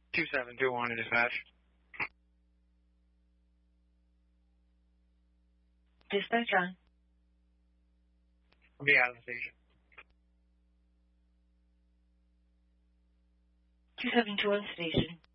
2721 to dispatch. Dispatch on. I'll be out of the station. 2721 station.